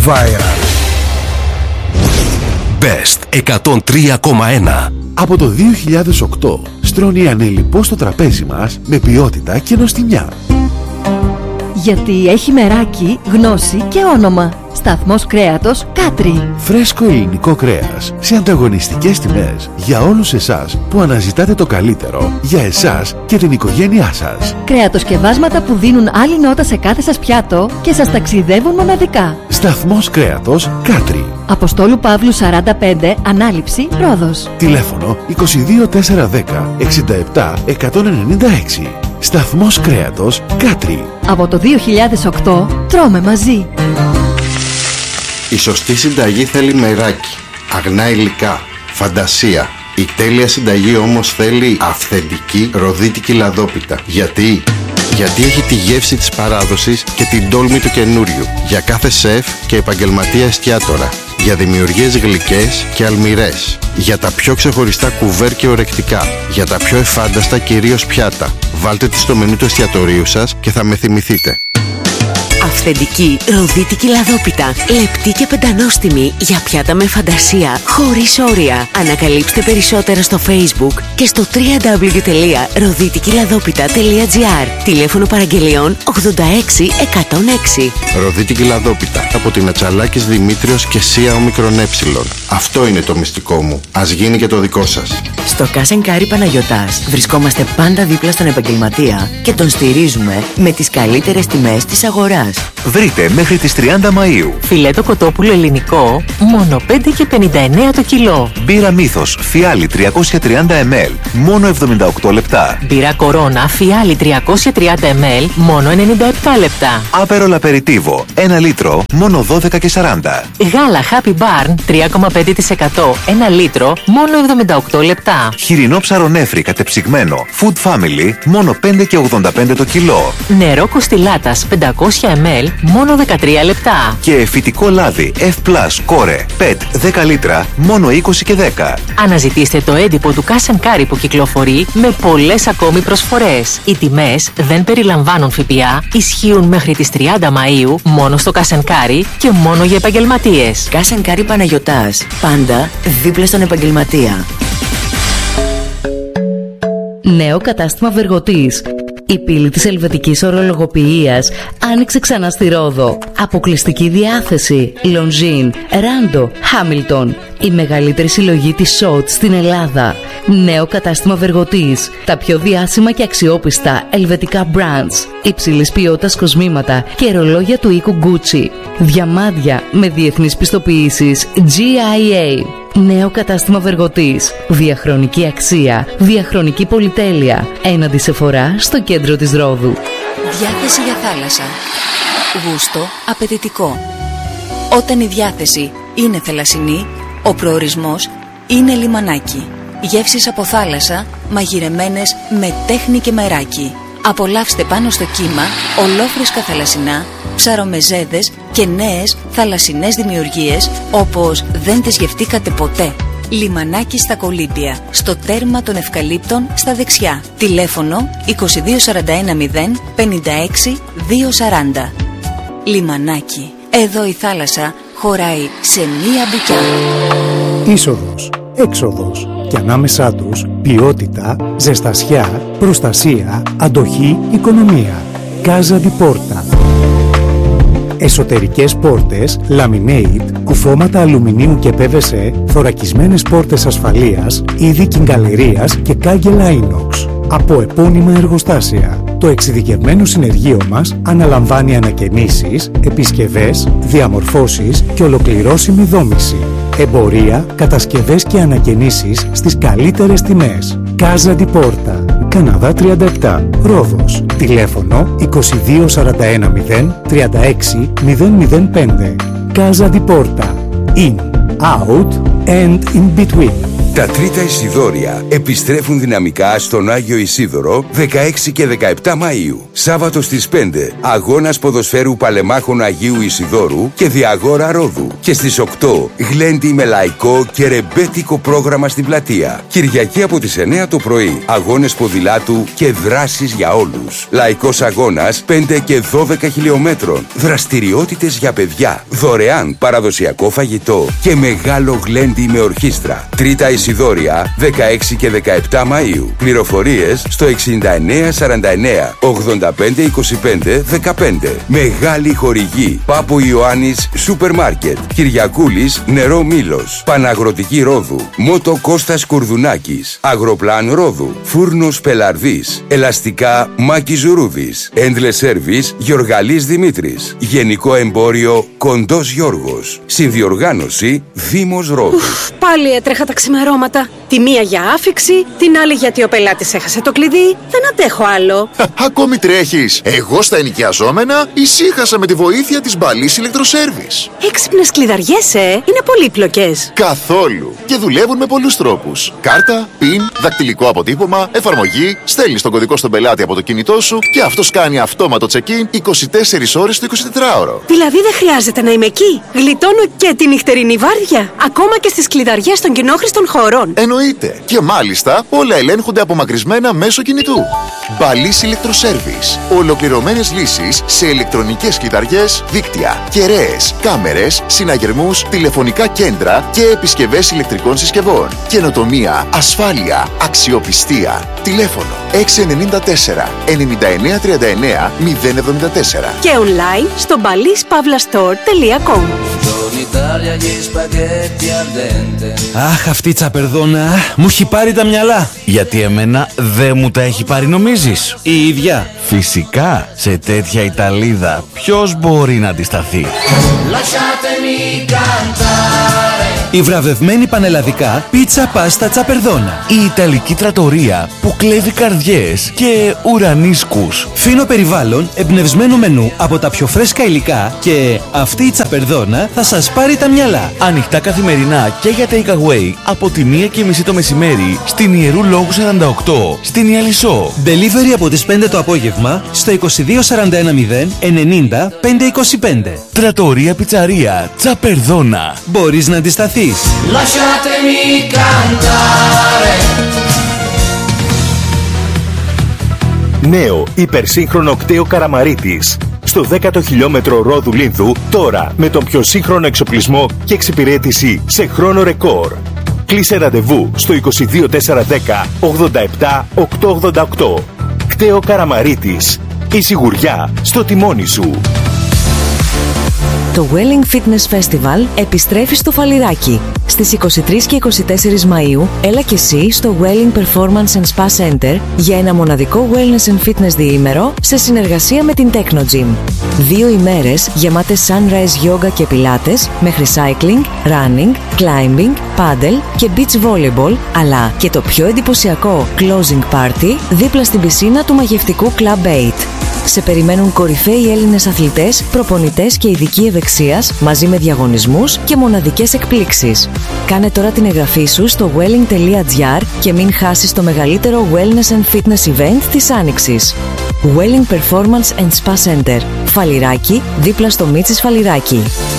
Viral. Best 103,1. Από το 2008 στρώνει η Ανέλη στο τραπέζι μας με ποιότητα και νοστιμιά. Γιατί έχει μεράκι, γνώση και όνομα. Σταθμός κρέατος Κάτρι. Φρέσκο ελληνικό κρέας σε ανταγωνιστικές τιμές για όλους εσάς που αναζητάτε το καλύτερο για εσάς και την οικογένειά σας. Κρεατοσκευάσματα που δίνουν άλλη νότα σε κάθε σας πιάτο και σας ταξιδεύουν μοναδικά. Σταθμός κρέατος Κάτρι. Αποστόλου Παύλου 45, Ανάληψη, Ρόδος. Τηλέφωνο 22410 67 196. Σταθμός κρέατος Κάτρι. Από το 2008 τρώμε μαζί. Η σωστή συνταγή θέλει μεράκι, αγνά υλικά, φαντασία. Η τέλεια συνταγή όμως θέλει αυθεντική ροδίτικη λαδόπιτα. Γιατί έχει τη γεύση της παράδοσης και την τόλμη του καινούριου. Για κάθε σεφ και επαγγελματία εστιατόρα. Για δημιουργίες γλυκές και αλμυρές. Για τα πιο ξεχωριστά κουβέρ και ορεκτικά. Για τα πιο εφάνταστα κυρίως πιάτα. Βάλτε τη στο μενού του εστιατορίου σας και θα με θυμηθείτε. Αυθεντική ροδίτικη λαδόπιτα. Λεπτή και πεντανόστιμη για πιάτα με φαντασία, χωρίς όρια. Ανακαλύψτε περισσότερα στο Facebook και στο www.roditikiladopita.gr. Τηλέφωνο παραγγελιών 86106. Ροδίτικη λαδόπιτα από την Ατσαλάκης Δημήτριος και Σία Ομικρον Έψιλον. Αυτό είναι το μυστικό μου. Ας γίνει και το δικό σας. Στο Cash & Carry Παναγιωτάς βρισκόμαστε πάντα δίπλα στον επαγγελματία και τον στηρίζουμε με τις καλύτερες τιμές της αγοράς. Βρείτε μέχρι τις 30 Μαΐου φιλέτο κοτόπουλο ελληνικό μόνο 5,59 το κιλό. Μπύρα Μύθος φιάλι 330 ml μόνο 78 λεπτά. Μπύρα Κορώνα φιάλι 330 ml μόνο 97 λεπτά. Άπερολ Απεριτίβο 1 λίτρο μόνο 12,40. Γάλα Happy Barn 3,5% 1 λίτρο μόνο 78 λεπτά. Χοιρινό ψαρονέφρι κατεψυγμένο Food Family μόνο 5,85 το κιλό. Νερό Κοστιλάτας 500 ml μόνο 13 λεπτά. Και φυτικό λάδι F+ Core PET 10 λίτρα μόνο 20 και 10. Αναζητήστε το έντυπο του Cash & Carry που κυκλοφορεί με πολλές ακόμη προσφορές. Οι τιμές δεν περιλαμβάνουν ΦΠΑ, ισχύουν μέχρι τις 30 Μαΐου μόνο στο Cash & Carry και μόνο για επαγγελματίες. Cash & Carry Παναγιωτάς, πάντα δίπλα στον επαγγελματία. Νέο κατάστημα Βεργοτής. Η πύλη της ελβετικής ορολογοποιίας άνοιξε ξανά στη Ρόδο. Αποκλειστική διάθεση. Longines, Rando, Hamilton. Η μεγαλύτερη συλλογή της SOT στην Ελλάδα. Νέο κατάστημα Βεργοτής. Τα πιο διάσημα και αξιόπιστα ελβετικά brands. Υψηλής ποιότητας κοσμήματα και ρολόγια του οίκου Gucci. Διαμάντια με διεθνείς πιστοποιήσεις GIA. Νέο κατάστημα Βεργοτής. Διαχρονική αξία. Διαχρονική πολυτέλεια. Έναντι Σεφορά στο κέντρο της Ρόδου. Διάθεση για θάλασσα. Γούστο απαιτητικό. Όταν η διάθεση είναι θαλασσινή, ο προορισμός είναι λιμανάκι. Γεύσεις από θάλασσα μαγειρεμένες με τέχνη και μεράκι. Απολαύστε πάνω στο κύμα ολόφρεσκα θαλασσινά, ψαρομεζέδες και νέες θαλασσινές δημιουργίες όπως δεν τις γευτήκατε ποτέ. Λιμανάκι στα Κολύμπια, στο τέρμα των Ευκαλύπτων στα δεξιά. Τηλέφωνο 22410 56 240. Λιμανάκι. Εδώ η θάλασσα χωράει σε μία μπουκιά. Είσοδος, έξοδος και ανάμεσά τους ποιότητα, ζεστασιά, προστασία, αντοχή, οικονομία. Casa di Porta. Εσωτερικές πόρτες, laminate, κουφώματα αλουμινίου και PVC, θωρακισμένες πόρτες ασφαλείας, είδη κιγκαλερίας και κάγκελα inox. Από επώνυμα εργοστάσια. Το εξειδικευμένο συνεργείο μας αναλαμβάνει ανακαινήσεις, επισκευές, διαμορφώσεις και ολοκληρώσιμη δόμηση. Εμπορία, κατασκευές και ανακαινήσεις στις καλύτερες τιμές. Casa di Porta. Καναδά 37, Ρόδος. Τηλέφωνο 22410 36 005. Casa di Porta. In, out and in between. Τα Τρίτα Ισιδώρια επιστρέφουν δυναμικά στον Άγιο Ισίδωρο 16 και 17 Μαΐου. Σάββατο στις 5, αγώνας ποδοσφαίρου Παλεμάχων Αγίου Ισιδώρου και Διαγόρα Ρόδου. Και στις 8, γλέντι με λαϊκό και ρεμπέτικο πρόγραμμα στην πλατεία. Κυριακή από τις 9 το πρωί, αγώνες ποδηλάτου και δράσεις για όλους. Λαϊκός αγώνας 5 και 12 χιλιόμετρων. Δραστηριότητες για παιδιά. Δωρεάν παραδοσιακό φαγητό και μεγάλο γλέντι με ορχήστρα. Τρίτα Ισιδώρια 16 και 17 Μαΐου. Πληροφορίες στο 69 49 85 25 15. Μεγάλη χορηγή Πάπου Ιωάννης Σούπερ Μάρκετ, Κυριακούλης Νερό Μήλος, Παναγροτική Ρόδου, Μότο Κώστας Κουρδουνάκης, Αγροπλάν Ρόδου, Φούρνος Πελαρδής, Ελαστικά Μάκης Ζουρούδης, Endless Service Γιοργαλής Δημήτρης, Γενικό Εμπόριο Κοντός Γιώργος, Συνδιοργάνωση Δήμος Ρόδου. Πάλι έτρεχα τα ξημερώματα. Τη μία για άφιξη, την άλλη γιατί ο πελάτης έχασε το κλειδί. Δεν αντέχω άλλο. Ακόμη τρέχεις. Εγώ στα ενοικιαζόμενα ησύχασα με τη βοήθεια της Μπαλής Ηλεκτροσέρβις. Έξυπνες κλειδαριές, είναι πολύπλοκες. Καθόλου. Και δουλεύουν με πολλούς τρόπους. Κάρτα, PIN, δακτυλικό αποτύπωμα, εφαρμογή, στέλνεις τον κωδικό στον πελάτη από το κινητό σου και αυτός κάνει αυτόματο check-in 24 ώρες το 24ωρο. Δηλαδή δεν χρειάζεται να είμαι εκεί. Γλιτώνω και τη νυχτερινή βάρδια. Ακόμα και στις κλειδαριές των κοινόχρηστων χωρών. Εννοείται. Και μάλιστα όλα ελέγχονται απομακρυσμένα μέσω κινητού. Μπαλής Ηλεκτροσέρβις. Ολοκληρωμένες λύσεις σε ηλεκτρονικές κλειδαριές, δίκτυα, κεραίες, κάμερες, συναγερμούς, τηλεφωνικά κέντρα και επισκευές ηλεκτρικών συσκευών. Καινοτομία, ασφάλεια, αξιοπιστία. Τηλέφωνο 694 9939 074. Και online στο balispavlastore.com. Αχ, αυτή η τσαπερδόνα μου έχει πάρει τα μυαλά. Γιατί εμένα δεν μου τα έχει πάρει, νομίζεις? Η ίδια. Φυσικά, σε τέτοια Ιταλίδα ποιος μπορεί να αντισταθεί? Η βραβευμένη πανελλαδικά πίτσα πάστα τσαπερδόνα. Η Ιταλική τρατορία που κλέβει καρδιές και ουρανίσκους. Φίνο περιβάλλον, εμπνευσμένο μενού από τα πιο φρέσκα υλικά και αυτή η τσαπερδόνα θα σας πάρει τα μυαλά. Ανοιχτά καθημερινά και για takeaway από τη 1:30 το μεσημέρι στην Ιερού Λόγου 48 στην Ιαλισσό. Delivery από τις 5 το απόγευμα στο 2241 090 525. Τρατορία πιτσαρία τσαπερδόνα. Μπορείς να αντισταθείς. Lasciatemi cantare. Νέο υπερσύγχρονο κτέο Καραμαρίτης. Στο 10ο χιλιόμετρο Ρόδου Λίνθου, τώρα με τον πιο σύγχρονο εξοπλισμό και εξυπηρέτηση σε χρόνο ρεκόρ. Κλείσε ραντεβού στο 22410 87 888. Κτέο Καραμαρίτης. Η σιγουριά στο τιμόνι σου. Το Welling Fitness Festival επιστρέφει στο Φαλιράκι. Στις 23 και 24 Μαΐου, έλα και εσύ στο Welling Performance and Spa Center για ένα μοναδικό Wellness and Fitness διήμερο σε συνεργασία με την Techno Gym. 2 ημέρες γεμάτες sunrise yoga και πιλάτες, μέχρι cycling, running, climbing, paddle και beach volleyball, αλλά και το πιο εντυπωσιακό closing party δίπλα στην πισίνα του μαγευτικού Club 8. Σε περιμένουν κορυφαίοι Έλληνες αθλητές, προπονητές και ειδικοί ευεξίας μαζί με διαγωνισμούς και μοναδικές εκπλήξεις. Κάνε τώρα την εγγραφή σου στο welling.gr και μην χάσεις το μεγαλύτερο wellness and fitness event της Άνοιξης. Welling Performance and Spa Center. Φαλιράκι, δίπλα στο Μίτσις Φαλιράκι.